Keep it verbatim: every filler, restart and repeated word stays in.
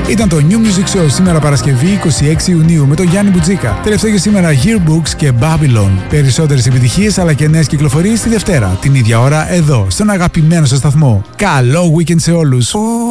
Ήταν το New Music Show σήμερα Παρασκευή είκοσι έξι Ιουνίου με τον Γιάννη Μπουτζίκα. Τελευταίο για σήμερα Yearbooks και Babylon. Περισσότερες επιτυχίες αλλά και νέες κυκλοφορίες τη Δευτέρα, την ίδια ώρα εδώ, στον αγαπημένο σας σταθμό. Καλό weekend σε όλους!